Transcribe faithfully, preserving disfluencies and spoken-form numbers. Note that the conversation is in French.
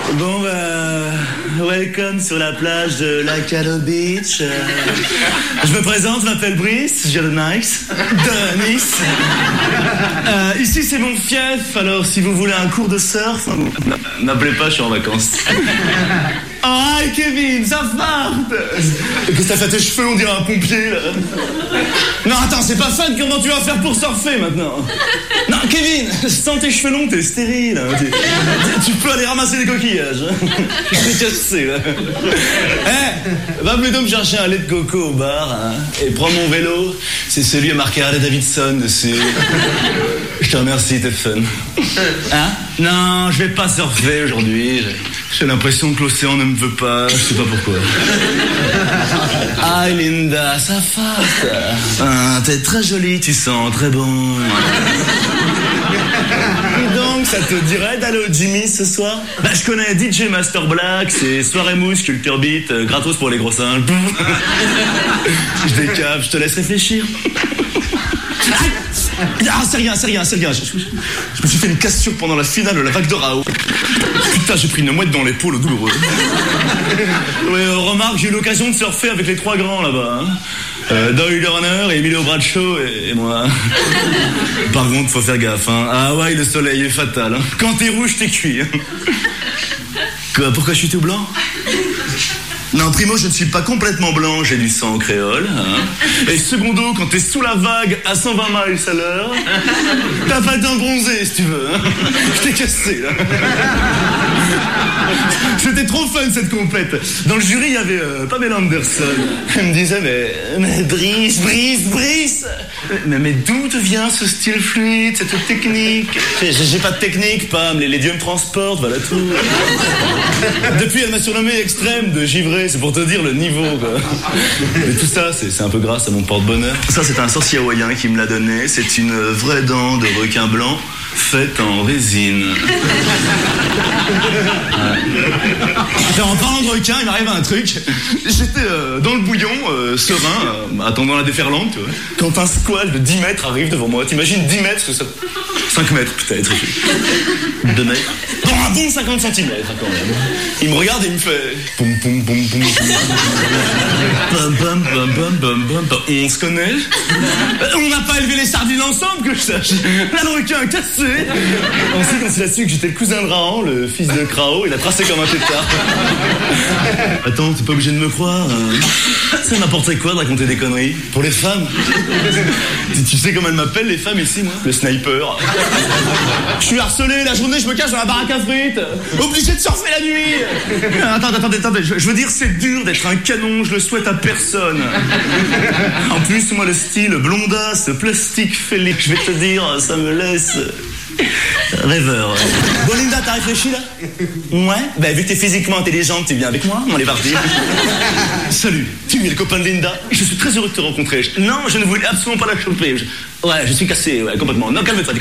Bon, bah... welcome sur la plage de Lacado Beach. Euh, je me présente, je m'appelle Brice, je viens de Nice. De Nice. Euh, ici, c'est mon fief, alors si vous voulez un cours de surf, n'appelez pas, je suis en vacances. Oh, hi Kevin, ça farte. Qu'est-ce que t'as fait tes cheveux, on dirait un pompier, là. Non, attends, c'est pas fun, comment tu vas faire pour surfer, maintenant? Non, Kevin, sans tes cheveux longs, t'es stérile. Hein. Tu, tu peux aller ramasser des coquillages. Je t'ai cassé, là. Eh, hey, va plutôt me chercher un lait de coco au bar, hein, et prends mon vélo, c'est celui à marqué Harley Davidson dessus. Je te remercie, t'es fun. Hein? Non, je vais pas surfer aujourd'hui. J'ai l'impression que l'océan ne me veut pas, je sais pas pourquoi. Ah, Linda, ça farte. Ah, t'es très jolie, tu sens très bon. Et donc, ça te dirait d'aller au Jimmy ce soir? Bah, je connais D J Master Black, c'est soirée mousse, culture beat, euh, gratos pour les gros singes. Je décape, je te laisse réfléchir. Ah, c'est rien, c'est rien, c'est rien. Je, je, je me suis fait une cassure pendant la finale de la vague de Rao. Putain, j'ai pris une mouette dans l'épaule douloureuse. Ouais, euh, remarque, j'ai eu l'occasion de surfer avec les trois grands là-bas. Hein. Euh, Doyle Lerner, Emilio Bradshaw et, et moi. Par contre, faut faire gaffe. Hein. Ah ouais, le soleil est fatal. Hein. Quand t'es rouge, t'es cuit. Hein. Quoi, pourquoi je suis tout blanc? Non, primo, je ne suis pas complètement blanc, j'ai du sang créole. Hein. Et secondo, quand t'es sous la vague à cent vingt miles à l'heure, t'as pas le temps de bronzer, si tu veux. Hein. Je t'ai cassé, là. C'était trop fun, cette compète. Dans le jury, il y avait euh, Pamela Anderson. Elle me disait, mais, mais Brice, Brice, Brice. Mais, mais d'où te vient ce style fluide, cette technique? J'ai, j'ai pas de technique, Pam, les, les dieux me transportent, voilà tout. Depuis, elle m'a surnommé extrême de givré. C'est pour te dire le niveau, quoi. Mais tout ça, c'est, c'est un peu grâce à mon porte-bonheur. Ça, c'est un sorcier hawaïen qui me l'a donné. C'est une vraie dent de requin blanc faite en résine. Ouais. En parlant de requin, il m'arrive un truc. J'étais euh, dans le bouillon, euh, serein, euh, attendant la déferlante, tu vois, quand un squale de dix mètres arrive devant moi. T'imagines dix mètres, que ça... cinq mètres peut-être. deux mètres. Bon, un bon cinquante centimètres quand même. Il me regarde et il me fait... Poum, poum, poum, poum, poum. Pum, pum, pum, pum, pum, pum, pum. On se connaît? On n'a pas élevé les sardines ensemble, que je sache. Là, le requin cassé. Ensuite, quand il a su que j'étais le cousin de Rahan, le fils de Krao, il a tracé comme un tétard. Attends, t'es pas obligé de me croire. Hein. Ça m'apporterait quoi de raconter des conneries? Pour les femmes? tu, tu sais comment elles m'appellent, les femmes, ici, moi? Le sniper. Je suis harcelé, la journée, je me cache dans la baraque à frites. Obligé de surfer la nuit. Attends, attendez, attendez. Je, je veux dire, c'est dur d'être un canon, je le souhaite à personne. En plus, moi, le style blondasse, plastique, Félix, je vais te dire, ça me laisse... rêveur. Bon, Linda, t'as réfléchi, là? Ouais? Ben, vu que t'es physiquement intelligente, tu viens avec moi? On est parti. Salut, tu es le copain de Linda. Je suis très heureux de te rencontrer. Je... Non, je ne voulais absolument pas la choper. Je... Ouais, je suis cassé, ouais, complètement. Non, calme-toi.